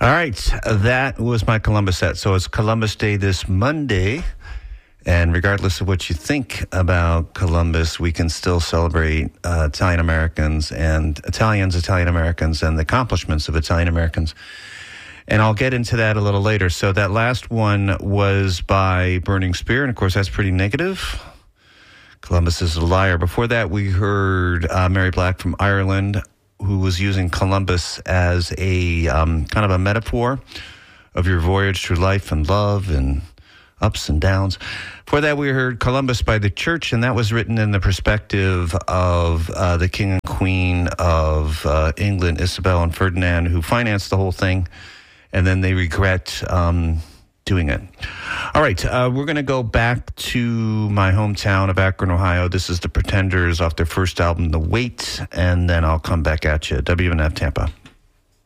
All right, that was my Columbus set. So it's Columbus Day this Monday, and regardless of what you think about Columbus, we can still celebrate Italian Americans, and the accomplishments of Italian Americans. And I'll get into that a little later. So that last one was by Burning Spear, and of course that's pretty negative. Columbus is a liar. Before that, we heard Mary Black from Ireland, who was using Columbus as a kind of a metaphor of your voyage through life and love and ups and downs. Before that, we heard Columbus by the Church, and that was written in the perspective of the King and Queen of England, Isabel and Ferdinand, who financed the whole thing, and then they regret doing it. All right, we're going to go back to my hometown of Akron, Ohio. This is the Pretenders off their first album, The Wait, and then I'll come back at you. WNF Tampa.